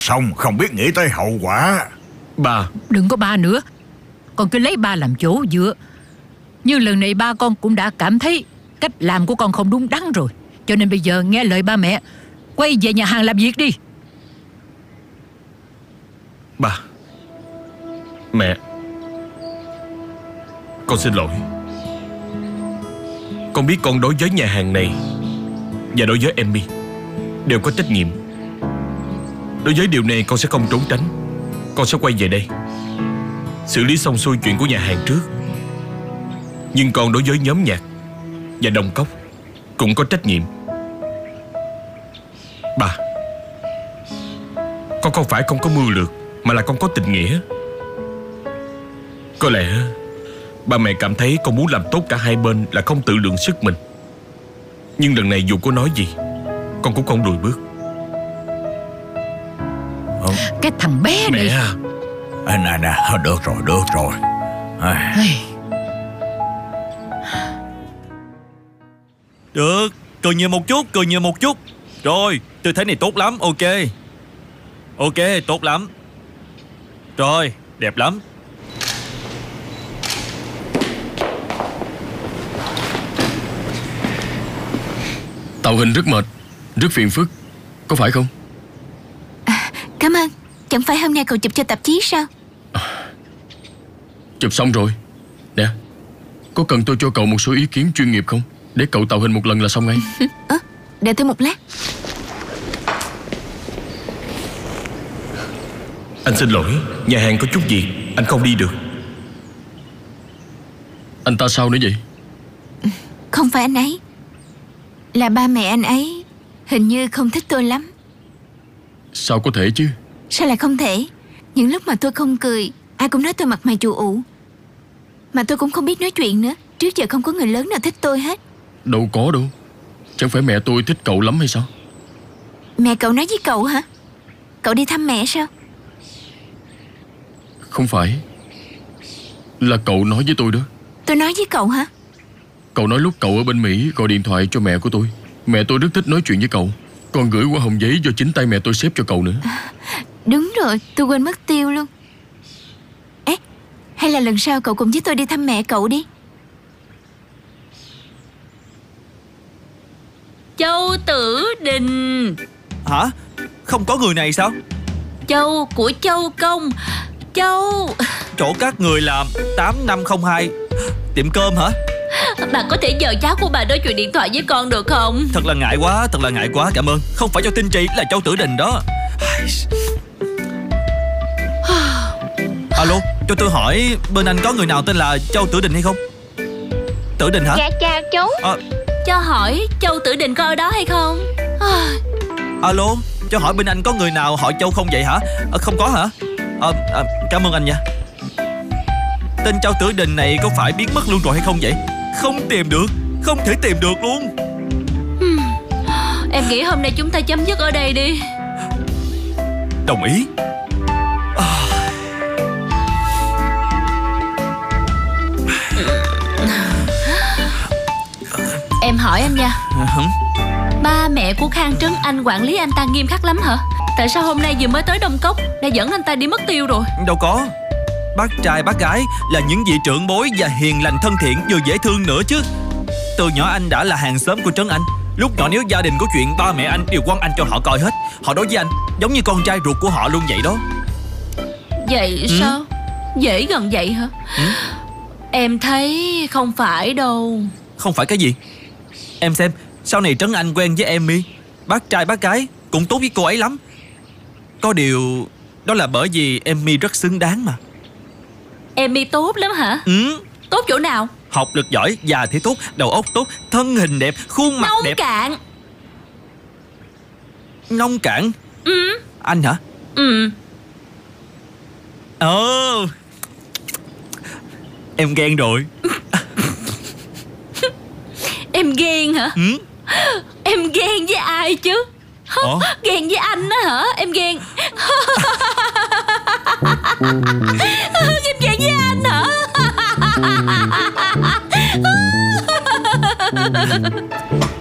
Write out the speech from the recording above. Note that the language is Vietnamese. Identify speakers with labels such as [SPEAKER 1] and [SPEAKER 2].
[SPEAKER 1] Xong không biết nghĩ tới hậu quả.
[SPEAKER 2] Ba.
[SPEAKER 3] Đừng có ba nữa. Con cứ lấy ba làm chỗ dựa. Nhưng lần này ba con cũng đã cảm thấy cách làm của con không đúng đắn rồi. Cho nên bây giờ nghe lời ba mẹ, quay về nhà hàng làm việc đi.
[SPEAKER 2] Ba. Mẹ. Con xin lỗi. Con biết con đối với nhà hàng này và đối với Emmy đều có trách nhiệm. Đối với điều này con sẽ không trốn tránh. Con sẽ quay về đây xử lý xong xuôi chuyện của nhà hàng trước. Nhưng con đối với nhóm nhạc và Đồng Cốc cũng có trách nhiệm. Ba. Con không phải không có mưu lược, mà là con có tình nghĩa. Có lẽ ba mẹ cảm thấy con muốn làm tốt cả hai bên là không tự lượng sức mình. Nhưng lần này dù có nói gì, con cũng không lùi bước.
[SPEAKER 3] Cái thằng bé
[SPEAKER 2] Mẹ
[SPEAKER 3] này.
[SPEAKER 1] Nè, được rồi.
[SPEAKER 4] Được, cười nhiều một chút. Rồi, tư thế này tốt lắm, ok, tốt lắm. Rồi, đẹp lắm.
[SPEAKER 2] Tạo hình rất mệt, rất phiền phức, có phải không?
[SPEAKER 5] Cảm ơn. Chẳng phải hôm nay cậu chụp cho tạp chí sao?
[SPEAKER 2] Chụp xong rồi. Nè, có cần tôi cho cậu một số ý kiến chuyên nghiệp không? Để cậu tạo hình một lần là xong ngay.
[SPEAKER 5] Đợi tôi một lát.
[SPEAKER 2] Anh xin lỗi, nhà hàng có chút việc, anh không đi được. Anh ta sao nữa vậy?
[SPEAKER 5] Không phải anh ấy, là ba mẹ anh ấy hình như không thích tôi lắm.
[SPEAKER 2] Sao có thể chứ?
[SPEAKER 5] Sao lại không thể? Những lúc mà tôi không cười, ai cũng nói tôi mặt mày chù ụ. Mà tôi cũng không biết nói chuyện nữa. Trước giờ không có người lớn nào thích tôi hết.
[SPEAKER 2] Đâu có đâu. Chẳng phải mẹ tôi thích cậu lắm hay sao?
[SPEAKER 5] Mẹ cậu nói với cậu hả? Cậu đi thăm mẹ sao?
[SPEAKER 2] Không phải. Là cậu nói với tôi đó.
[SPEAKER 5] Tôi nói với cậu hả?
[SPEAKER 2] Cậu nói lúc cậu ở bên Mỹ gọi điện thoại cho mẹ của tôi. Mẹ tôi rất thích nói chuyện với cậu. Còn gửi qua hồng giấy do chính tay mẹ tôi xếp cho cậu nữa.
[SPEAKER 5] Đúng rồi, tôi quên mất tiêu luôn. Ê, hay là lần sau cậu cùng với tôi đi thăm mẹ cậu đi.
[SPEAKER 6] Châu Tử Đình.
[SPEAKER 4] Hả? Không có người này sao?
[SPEAKER 6] Châu của Châu Công. Châu.
[SPEAKER 4] Chỗ các người làm 8502 tiệm cơm hả?
[SPEAKER 6] Bà có thể nhờ cháu của bà nói chuyện điện thoại với con được không?
[SPEAKER 4] Thật là ngại quá, cảm ơn. Không phải Châu Tinh Trì, là Châu Tử Đình đó. Alo, cho tôi hỏi bên anh có người nào tên là Châu Tử Đình hay không? Tử Đình hả?
[SPEAKER 5] Dạ chào chú.
[SPEAKER 6] Cho hỏi Châu Tử Đình có ở đó hay không?
[SPEAKER 4] Alo, cho hỏi bên anh có người nào họ Châu không vậy hả? Không có hả? Cảm ơn anh nha. Tên Châu Tử Đình này có phải biến mất luôn rồi hay không vậy? Không tìm được, không thể tìm được luôn.
[SPEAKER 6] Em nghĩ hôm nay chúng ta chấm dứt ở đây đi.
[SPEAKER 4] Đồng ý.
[SPEAKER 6] Em hỏi anh nha, ba mẹ của Khang Trấn Anh quản lý anh ta nghiêm khắc lắm hả? Tại sao hôm nay vừa mới tới Đông Cốc đã dẫn anh ta đi mất tiêu rồi?
[SPEAKER 4] Đâu có. Bác trai bác gái là những vị trưởng bối và hiền lành thân thiện, vừa dễ thương nữa chứ. Từ nhỏ anh đã là hàng xóm của Trấn Anh. Lúc nhỏ nếu gia đình có chuyện, ba mẹ anh đều quăng anh cho họ coi hết. Họ đối với anh giống như con trai ruột của họ luôn vậy đó.
[SPEAKER 6] Vậy sao? Dễ gần vậy hả? Em thấy không phải đâu.
[SPEAKER 4] Không phải cái gì? Em xem, sau này Trấn Anh quen với Emmy, bác trai bác gái cũng tốt với cô ấy lắm. Có điều đó là bởi vì Emmy rất xứng đáng mà.
[SPEAKER 6] Emmy tốt lắm hả? Tốt chỗ nào?
[SPEAKER 4] Học lực giỏi, già thể tốt, đầu óc tốt, thân hình đẹp, khuôn mặt
[SPEAKER 6] Nông
[SPEAKER 4] đẹp.
[SPEAKER 6] cạn.
[SPEAKER 4] Nông cạn? Anh hả? Em ghen rồi.
[SPEAKER 6] Em ghen hả? Em ghen với ai chứ? Ghen với anh đó hả? Em ghen. Em ghen với anh hả?